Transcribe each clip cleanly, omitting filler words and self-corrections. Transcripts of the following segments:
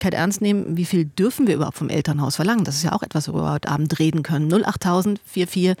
Wirklichkeit ernst nehmen, wie viel dürfen wir überhaupt vom Elternhaus verlangen? Das ist ja auch etwas, worüber wir heute Abend reden können. 08000 44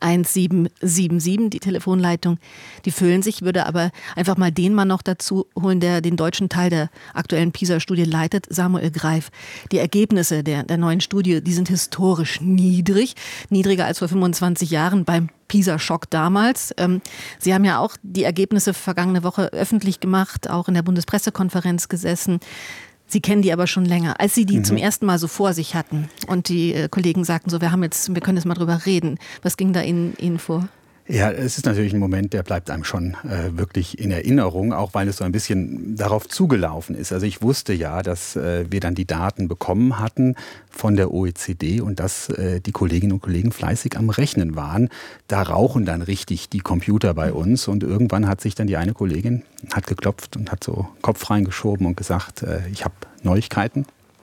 1777, die Telefonleitung, die füllen sich. Ich würde aber einfach mal den Mann noch dazu holen, der den deutschen Teil der aktuellen PISA-Studie leitet, Samuel Greif. Die Ergebnisse der neuen Studie, die sind historisch niedrig, niedriger als vor 25 Jahren beim PISA-Schock damals. Sie haben ja auch die Ergebnisse vergangene Woche öffentlich gemacht, auch in der Bundespressekonferenz gesessen. Sie kennen die aber schon länger. Als Sie die zum ersten Mal so vor sich hatten und die Kollegen sagten so, wir können jetzt mal drüber reden. Was ging da Ihnen vor? Ja, es ist natürlich ein Moment, der bleibt einem schon wirklich in Erinnerung, auch weil es so ein bisschen darauf zugelaufen ist. Also ich wusste ja, dass wir dann die Daten bekommen hatten von der OECD und dass die Kolleginnen und Kollegen fleißig am Rechnen waren. Da rauchen dann richtig die Computer bei uns und irgendwann hat sich dann die eine Kollegin, hat geklopft und hat so Kopf reingeschoben und gesagt, ich habe Neuigkeiten,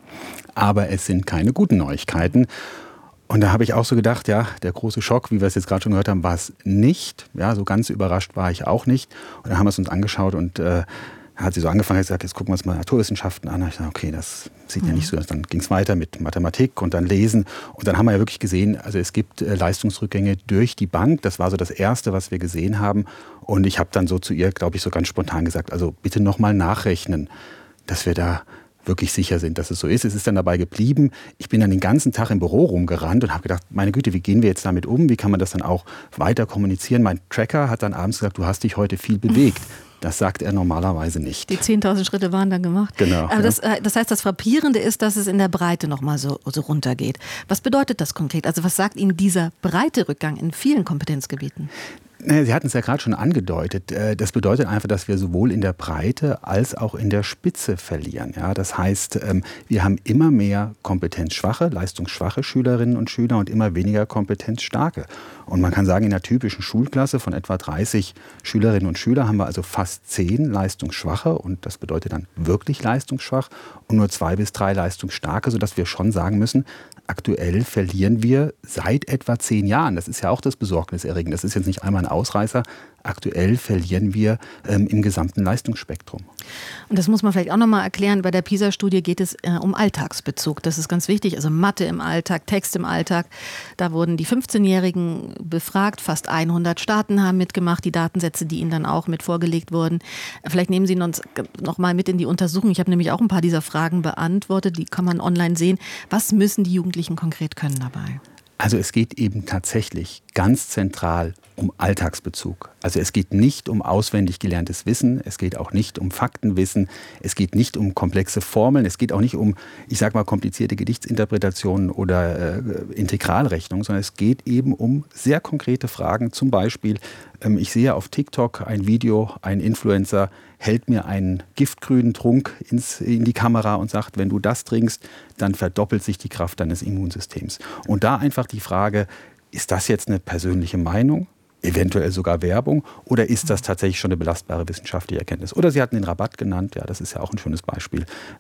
aber es sind keine guten Neuigkeiten. Und da habe ich auch so gedacht, ja, der große Schock, wie wir es jetzt gerade schon gehört haben, war es nicht. Ja, so ganz überrascht war ich auch nicht. Und dann haben wir es uns angeschaut und hat sie so angefangen, hat gesagt, jetzt gucken wir uns mal Naturwissenschaften an. Und ich dachte, okay, das sieht ja nicht so aus. Dann ging es weiter mit Mathematik und dann Lesen. Und dann haben wir ja wirklich gesehen, also es gibt Leistungsrückgänge durch die Bank. Das war so das Erste, was wir gesehen haben. Und ich habe dann so zu ihr, glaube ich, so ganz spontan gesagt, also bitte nochmal nachrechnen, dass wir da wirklich sicher sind, dass es so ist. Es ist dann dabei geblieben. Ich bin dann den ganzen Tag im Büro rumgerannt und habe gedacht, meine Güte, wie gehen wir jetzt damit um? Wie kann man das dann auch weiter kommunizieren? Mein Tracker hat dann abends gesagt, du hast dich heute viel bewegt. Das sagt er normalerweise nicht. Die 10.000 Schritte waren dann gemacht. Genau. Aber das heißt, das Frappierende ist, dass es in der Breite nochmal so runtergeht. Was bedeutet das konkret? Also was sagt Ihnen dieser breite Rückgang in vielen Kompetenzgebieten? Sie hatten es ja gerade schon angedeutet. Das bedeutet einfach, dass wir sowohl in der Breite als auch in der Spitze verlieren. Ja, das heißt, wir haben immer mehr kompetenzschwache, leistungsschwache Schülerinnen und Schüler und immer weniger kompetenzstarke. Und man kann sagen, in einer typischen Schulklasse von etwa 30 Schülerinnen und Schülern haben wir also fast 10 leistungsschwache und das bedeutet dann wirklich leistungsschwach und nur 2 bis 3 leistungsstarke, sodass wir schon sagen müssen, aktuell verlieren wir seit etwa 10 Jahren. Das ist ja auch das Besorgniserregende. Das ist jetzt nicht einmal ein Ausreißer. Aktuell verlieren wir im gesamten Leistungsspektrum. Und das muss man vielleicht auch noch mal erklären. Bei der PISA-Studie geht es um Alltagsbezug. Das ist ganz wichtig. Also Mathe im Alltag, Text im Alltag. Da wurden die 15-Jährigen befragt. Fast 100 Staaten haben mitgemacht. Die Datensätze, die ihnen dann auch mit vorgelegt wurden. Vielleicht nehmen Sie uns noch mal mit in die Untersuchung. Ich habe nämlich auch ein paar dieser Fragen beantwortet. Die kann man online sehen. Was müssen die Jugendlichen konkret können dabei? Also es geht eben tatsächlich ganz zentral um Alltagsbezug. Also es geht nicht um auswendig gelerntes Wissen, es geht auch nicht um Faktenwissen, es geht nicht um komplexe Formeln, es geht auch nicht um, ich sag mal, komplizierte Gedichtsinterpretationen oder Integralrechnungen, sondern es geht eben um sehr konkrete Fragen. Zum Beispiel, ich sehe auf TikTok ein Video, ein Influencer hält mir einen giftgrünen Trunk in die Kamera und sagt, wenn du das trinkst, dann verdoppelt sich die Kraft deines Immunsystems. Und da einfach die Frage, ist das jetzt eine persönliche Meinung, eventuell sogar Werbung, oder ist das tatsächlich schon eine belastbare wissenschaftliche Erkenntnis? Oder Sie hatten den Rabatt genannt, ja, das ist ja auch ein schönes Beispiel.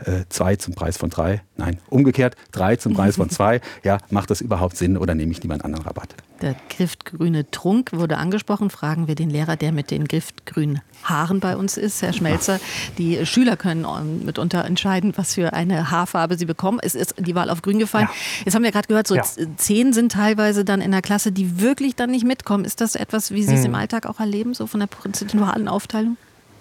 2 zum Preis von 3, nein, umgekehrt, 3 zum Preis von 2. Ja, macht das überhaupt Sinn oder nehme ich lieber einen anderen Rabatt? Der giftgrüne Trunk wurde angesprochen. Fragen wir den Lehrer, der mit den giftgrünen Haaren bei uns ist, Herr Schmelzer. Die Schüler können mitunter entscheiden, was für eine Haarfarbe sie bekommen. Es ist die Wahl auf grün gefallen. Ja. Jetzt haben wir gerade gehört, so 10 sind teilweise dann in der Klasse, die wirklich dann nicht mitkommen. Ist das etwas, wie Sie es im Alltag auch erleben, so von der prozentualen Aufteilung?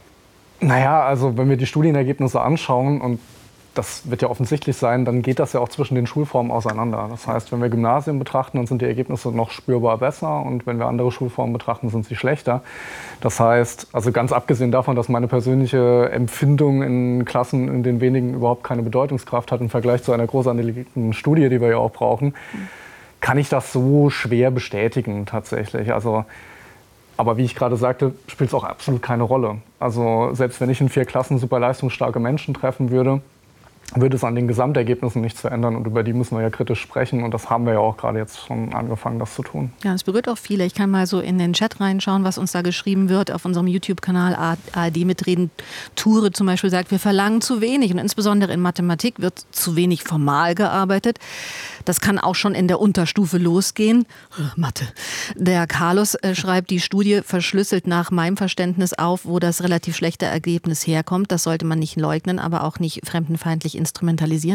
Naja, also wenn wir die Studienergebnisse anschauen, und das wird ja offensichtlich sein, dann geht das ja auch zwischen den Schulformen auseinander. Das heißt, wenn wir Gymnasien betrachten, dann sind die Ergebnisse noch spürbar besser und wenn wir andere Schulformen betrachten, sind sie schlechter. Das heißt, also ganz abgesehen davon, dass meine persönliche Empfindung in Klassen, in denen wenigen überhaupt keine Bedeutungskraft hat im Vergleich zu einer groß angelegten Studie, die wir ja auch brauchen, kann ich das so schwer bestätigen tatsächlich. Also, aber wie ich gerade sagte, spielt es auch absolut keine Rolle. Also selbst wenn ich in 4 Klassen super leistungsstarke Menschen treffen würde, würde es an den Gesamtergebnissen nichts verändern. Und über die müssen wir ja kritisch sprechen. Und das haben wir ja auch gerade jetzt schon angefangen, das zu tun. Ja, es berührt auch viele. Ich kann mal so in den Chat reinschauen, was uns da geschrieben wird. Auf unserem YouTube-Kanal ARD mitreden. Ture zum Beispiel sagt, wir verlangen zu wenig. Und insbesondere in Mathematik wird zu wenig formal gearbeitet. Das kann auch schon in der Unterstufe losgehen. Mathe. Der Carlos schreibt, die Studie verschlüsselt nach meinem Verständnis auf, wo das relativ schlechte Ergebnis herkommt. Das sollte man nicht leugnen, aber auch nicht fremdenfeindlich instrumentalisieren.